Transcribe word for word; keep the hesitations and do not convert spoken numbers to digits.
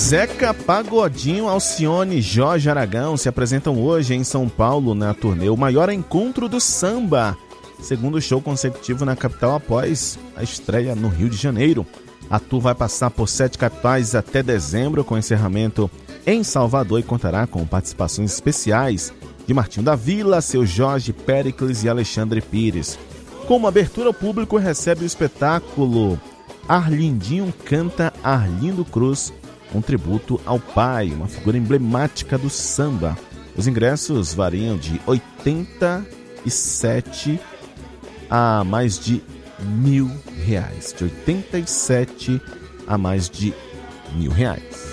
Zeca Pagodinho, Alcione, Jorge Aragão se apresentam hoje em São Paulo na turnê O Maior Encontro do Samba, segundo show consecutivo na capital após a estreia no Rio de Janeiro. A tour vai passar por sete capitais até dezembro, com encerramento em Salvador, e contará com participações especiais de Martinho da Vila, Seu Jorge, Péricles e Alexandre Pires. Como abertura, o público recebe o espetáculo Arlindinho Canta Arlindo Cruz, um tributo ao pai, uma figura emblemática do samba. Os ingressos variam de oitenta e sete a mais de mil reais. De oitenta e sete a mais de mil reais.